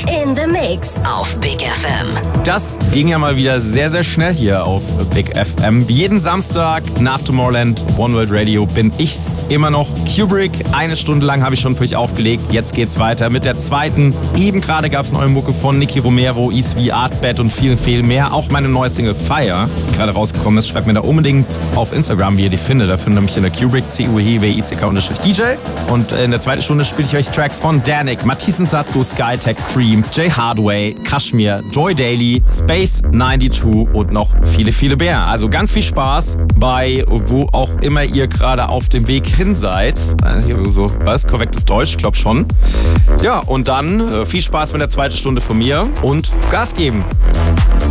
in the Mix auf Big FM. Das ging ja mal wieder sehr, sehr schnell hier auf Big FM. Wie jeden Samstag nach Tomorrowland One World Radio bin ich's immer noch. Kubrick, 1 Stunde lang habe ich schon für euch aufgelegt. Jetzt geht's weiter mit der zweiten. Eben gerade gab's neue Mucke von Nicky Romero, Isvi, Artbed und vielen, viel mehr. Auch meine neue Single Fire, die gerade rausgekommen ist. Schreibt mir da unbedingt auf Instagram, wie ihr die findet. Da findet ihr mich in der Kubrick, CUWICK_DJ. Und in der zweiten Stunde spiele ich euch Tracks von Danik, Matthiesen Satko, Skytech, Cream, Jay Hardway, Kashmir, Joy Daily, Space 92 und noch viele, viele mehr. Also ganz viel Spaß bei wo auch immer ihr gerade auf dem Weg hin seid. So, was? Korrektes Deutsch? Ich glaube schon. Ja, und dann viel Spaß mit der zweiten Stunde von mir und Gas geben.